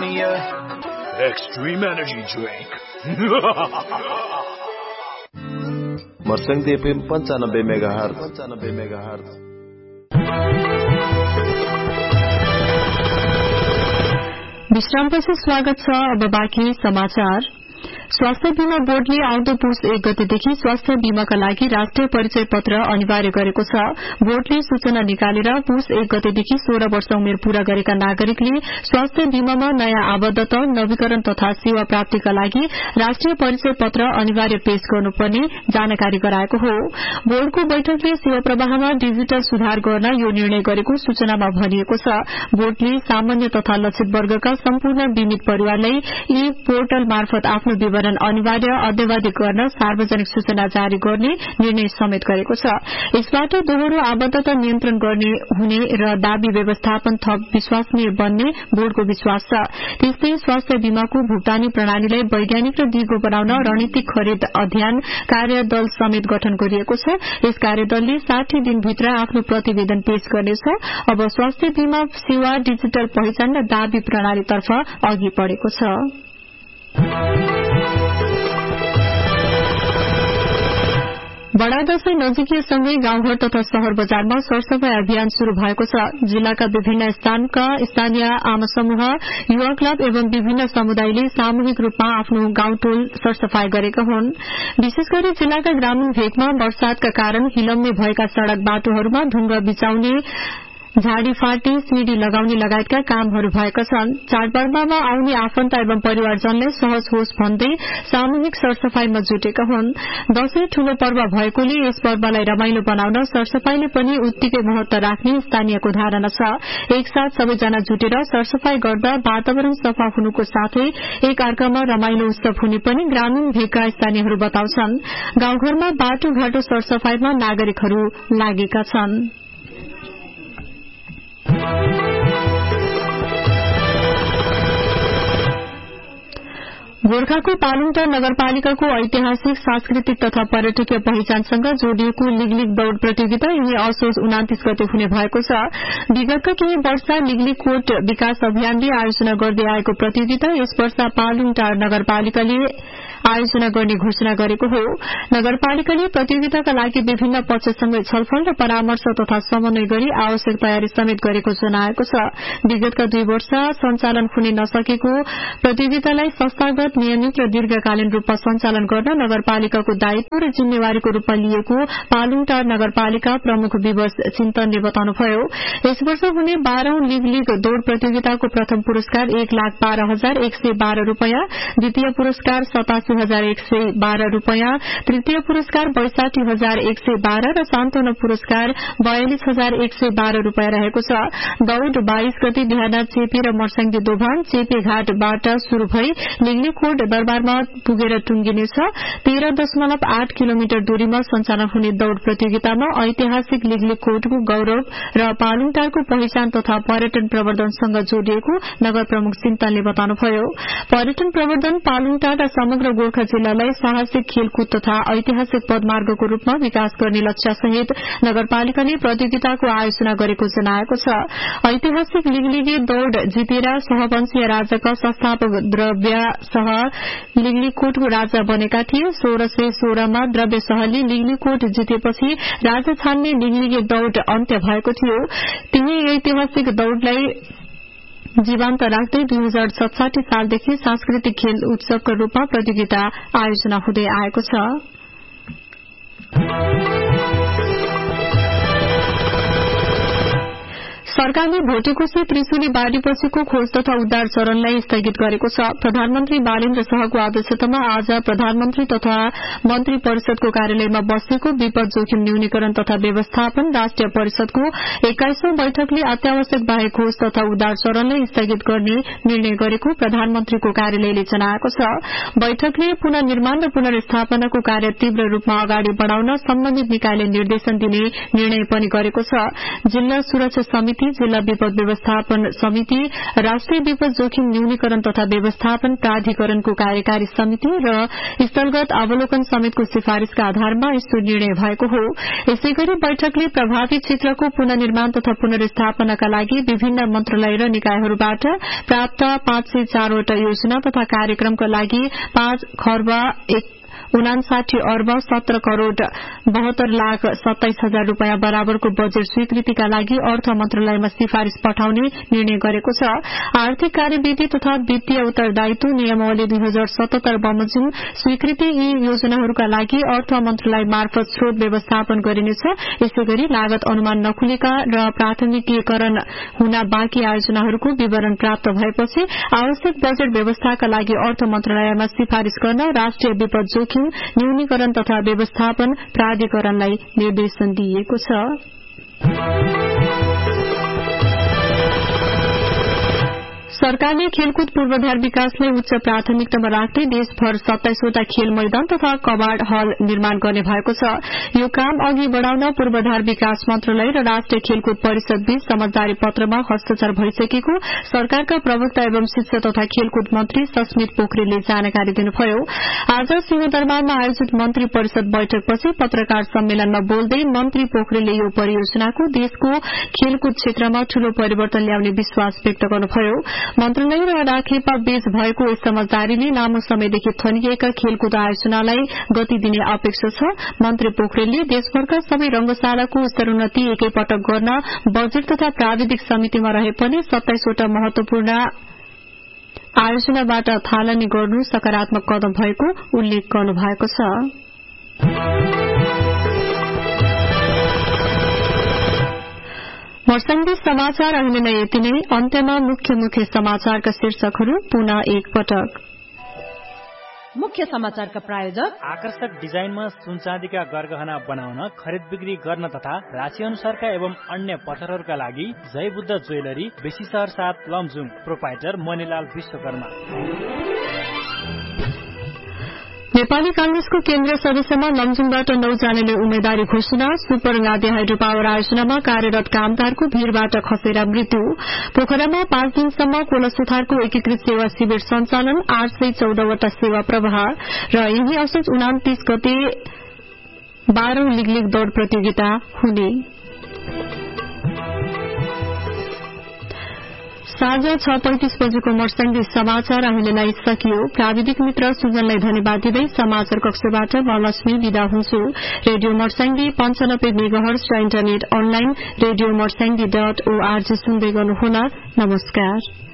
Mania Extreme Energy Drink. मर्संग FM 95 megahertz. विश्रामपछि स्वागत छ। अब बाँकी समाचार। स्वास्थ्य बीमा बोर्डले आउँदो पुस 1 गतेदेखि स्वास्थ्य बीमाका लागि राष्ट्रिय परिचय पत्र अनिवार्य गरेको छ। बोर्डले सूचना निकालेर पुस 1 गतेदेखि 16 वर्ष उमेर पूरा गरेका नागरिकले स्वास्थ्य बीमामा नयाँ आबद्धता, नवीकरण तथा सेवा प्राप्तिका लागि राष्ट्रिय परिचय पत्र अनिवार्य पेश गर्नुपर्ने जानकारी गराएको हो। बोर्डको बैठकले सेवा प्रवाहमा डिजिटल सुधार गर्न यो निर्णय गरेको सूचनामा भनिएको छ। बोर्डले सामान्य तथा लक्षित वर्गका सम्पूर्ण बीमित परिवारलाई ई पोर्टल मार्फत आफ्नो विवरण अनिवार्य अध्यावधिक गर्न सार्वजनिक सूचना जारी गर्ने निर्णय समेत गरेको छ। यसबाट दोहोरो आबद्धता नियन्त्रण गर्ने हुने र दावी व्यवस्थापन थप विश्वसनीय बन्ने बोर्डको विश्वास छ। त्यस्तै स्वास्थ्य बीमाको भुक्तानी प्रणालीलाई वैज्ञानिक र दिगो बनाउन रणनीतिक खरिद अध्ययन कार्यदल समेत गठन गरिएको छ। यस कार्यदलले 60 दिनभित्र आफ्नो प्रतिवेदन पेश गर्नेछ। अब स्वास्थ्य बीमा सेवा डिजिटल पहिचान र दावी प्रणालीतर्फ अघि बढ़ेको छ। बडा दशैं नजिकिएसँगै गाउँघर तथा शहर बजारमा सरसफाई अभियान शुरू भएको छ। जिल्लाका विभिन्न स्थानका स्थानीय आम समूह, युवा क्लब एवं विभिन्न समुदायले सामूहिक रूपमा आफ्नो गाउँटोल सरसफाई गरेका हुन्। विशेष गरी जिल्लाका ग्रामीण भेगमा वर्षातका कारण हिलम्मे भएका सड़क बाटोहरूमा ढुङ्गा बिछाउने, झाडीफाटी, सिडी लगाउने लगायतका कामहरू भएका छन्। चाडपर्वमा आउने आफन्त एवं परिवारजनले सहज होस् भन्दै सामूहिक सरसफाईमा जुटेका हुन्। दशैं ठूलो पर्व भएकोले यस पर्वलाई रमाइलो बनाउन सरसफाईले पनि उत्तिकै महत्व राख्ने स्थानीयको धारणा छ। एकसाथ सबैजना जुटेर सरसफाई गर्दा वातावरण सफा हुनुको साथै एक अर्कामा रमाइलो उत्सव हुने पनि ग्रामीण भेगका स्थानीयहरू बताउँछन्। गाउँघरमा बाटोघाटो सरसफाईमा नागरिकहरू लागेका छन्। गोर्खाको पालुङटार नगरपालिकाको ऐतिहासिक, सांस्कृतिक तथा पर्यटकीय पहिचानसँग जोडिएको लिगलिग दौड़ प्रतियोगिता यही असोज 29 गते हुने भएको छ। विगतका केही वर्ष लिगलिग कोट विकास अभियानले आयोजना गर्दै आएको प्रतियोगिता यस वर्ष पालुङटार नगरपालिकाले आयोजना गर्ने घोषणा गरेको हो। नगरपालिकाले प्रतियोगिताका लागि विभिन्न पक्षसँगै छलफल र परामर्श तथा समन्वय गरी आवश्यक तयारी समेत गरेको जनाएको छ। विगतका 2 वर्ष सञ्चालन हुन नसकेको प्रतियोगितालाई संस्थागत, नियमित र दीर्घकालीन रूपमा सञ्चालन गर्न नगरपालिकाको दायित्व र जिम्मेवारीको रूपमा लिएको पालुङटार नगरपालिका प्रमुख विवश चिन्तनले बताउनुभयो। यस वर्ष हुने 12औं लिग दौड़ प्रतियोगिताको प्रथम पुरस्कार 1,12,112 रूपियाँ, द्वितीय पुरस्कार 87,112 रूपियाँ, तृतीय पुरस्कार 62,112 र सान्तवना पुरस्कार 42,112 रूपियाँ रहेको छ। दौड़ 22 गते बिहान चेपे र मर्स्याङ्दी दोभान चेपे घाटबाट शुरू भई लिगलिग कोट दरबारमा पुगेर टुंगिनेछ। 13.8 किलोमिटर दूरीमा सञ्चालन हुने दौड़ प्रतियोगितामा ऐतिहासिक लिगलिग कोटको गौरव र पालुङटारको पहिचान तथा पर्यटन प्रवर्धनसँग जोडिएको नगर प्रमुख चिन्तनले बताउनुभयो। पर्यटन प्रवर्धन पालुङटार र समग्र गोर्खा जिल्लालाई साहसिक खेलकुद तथा ऐतिहासिक पदमार्गको रूपमा विकास गर्ने लक्ष्यसहित नगरपालिकाले प्रतियोगिताको आयोजना गरेको जनाएको छ। ऐतिहासिक लिगलिगे दौड़ जितेर सहवंशीय राजाका संस्थापक द्रव्य शाह लिगलिग कोटको राजा बनेका थिए। 1616 मा द्रव्य शाहले लिगलिग कोट जितेपछि राजा छान्ने लिगलिगे दौड़ अन्त्य भएको थियो। त्यही ऐतिहासिक दौड़लाई जीवान्त राख्दै 2067 सालदेखि सांस्कृतिक खेल उत्सवको रूपमा प्रतियोगिता आयोजना हुँदै आएको छ। सरकारले भोटेकोशी त्रिशुली बाढ़ीपछिको खोज तथा उद्धार चरणलाई स्थगित गरेको छ। प्रधानमन्त्री बालेन्द्र शाहको अध्यक्षतामा आज प्रधानमन्त्री तथा मन्त्री परिषदको कार्यालयमा बसेको विपद जोखिम न्यूनीकरण तथा व्यवस्थापन राष्ट्रिय परिषदको 21औं बैठकले अत्यावश्यक बाहेक खोज तथा उद्धार चरणलाई स्थगित गर्ने निर्णय गरेको प्रधानमन्त्रीको कार्यालयले जनाएको छ। बैठकले पुनर्निर्माण र पुनर्स्थापनाको कार्य तीव्र रूपमा अगाडि बढ़ाउन सम्बन्धित निकायले निर्देशन दिने निर्णय पनि गरेको छ। जिल्ला सुरक्षा समिति जिल्ला विपद व्यवस्थापन समिति, राष्ट्रिय विपद जोखिम न्यूनीकरण तथा व्यवस्थापन प्राधिकरणको कार्यकारी समिति र स्थलगत अवलोकन समेतको सिफारिशका आधारमा यस्तो निर्णय भएको हो। यसैगरी बैठकले प्रभावित क्षेत्रको पुनर्निर्माण तथा पुनर्स्थापनाका लागि विभिन्न मन्त्रालय र निकायहरूबाट प्राप्त 504 वटा योजना तथा कार्यक्रमका लागि 5,59,17,72,27,27,000 रूपियाँ बराबरको बजेट स्वीकृतिका लागि अर्थ मन्त्रालयमा सिफारिश पठाउने निर्णय गरेको छ। आर्थिक कार्यविधि तथा वित्तीय उत्तरदायित्व नियमावली 2077 बमोजिम स्वीकृति यी योजनाहरूका लागि अर्थ मन्त्रालय मार्फत स्रोत व्यवस्थापन गरिनेछ। यसैगरी लागत अनुमान नखुलेका र प्राथमिकीकरण हुन बाँकी आयोजनाहरूको विवरण प्राप्त भएपछि आवश्यक बजेट व्यवस्थाका लागि अर्थ मन्त्रालयमा सिफारिश गर्न राष्ट्रिय विपद जोखिम न्यूनीकरण तथा व्यवस्थापन प्राधिकरणलाई निर्देशन दिइएको छ। सरकारले खेलकुद पूर्वाधार विकासलाई उच्च प्राथमिकतामा राख्दै देशभर 27 वटा खेल मैदान तथा कबाड़ हल निर्माण गर्ने भएको छ। यो काम अघि बढ़ाउन पूर्वाधार विकास मन्त्रालय र राष्ट्रिय खेलकुद परिषद बीच समझदारी पत्रमा हस्ताक्षर भइसकेको सरकारका प्रवक्ता एवं शिक्षा तथा खेलकुद मन्त्री सस्मित पोखरेलले जानकारी दिनुभयो। आज सिंहदरबारमा आयोजित मन्त्री परिषद बैठकपछि पत्रकार सम्मेलनमा बोल्दै मन्त्री पोखरेलले यो परियोजनाको देशको खेलकुद क्षेत्रमा ठूलो परिवर्तन ल्याउने विश्वास व्यक्त गर्नुभयो। मन्त्रालय र राखेपा बीच भएको यस समझदारीले लामो समयदेखि थनिएका खेलकुद आयोजनालाई गति दिने अपेक्षा छ। मन्त्री पोखरेलले देशभरका सबै रंगशालाको स्तरोन्नति एकैपटक गर्न बजेट तथा प्राविधिक समितिमा रहे पनि 27 वटा महत्वपूर्ण आयोजनाबाट थालनी गर्नु सकारात्मक कदम भएको उल्लेख गर्नुभएको छ। मर्सङ्गी समाचार अहिले नै यति नै। अन्त्यमा मुख्य समाचारका शीर्षकहरू पुनः एक पटक। मुख्य समाचारका प्रायोजक आकर्षक डिजाइनमा सुनचाँदीका गरगहना बनाउन, खरिद बिक्री गर्न तथा राशि अनुसारका एवं अन्य पत्थरहरूका लागि जय बुद्ध ज्वेलरी, बेसी शहर 7 लमजुङ, प्रोपाइटर मणिलाल विश्वकर्मा। नेपाली कांग्रेसको केन्द्रीय सदस्यमा लमजुङबाट 9 जनाले उम्मेदवारी घोषणा। सुपर गादी हाइड्रो पावर आयोजनामा कार्यरत कामदारको भीड़बाट खसेर मृत्यु। पोखरामा 5 दिनसम्म कोला सुधारको एकीकृत सेवा शिविर सञ्चालन, 814 वटा सेवा प्रवाह र यही असोज 29 गते 12 लिग दौड़ प्रतियोगिता हुने। साँझ 6:35 बजेको मर्सङ्गी समाचार अहिलेलाई सकियो। प्राविधिक मित्र सुजनलाई धन्यवाद दिँदै समाचार कक्षबाट म लक्ष्मी विदा हुन्छु। रेडियो मर्सङ्गी 95 मेगाहर्ज र इन्टरनेट अनलाइन रेडियो मर्सङ्गी.org सुन्दै गर्नुहोला। नमस्कार।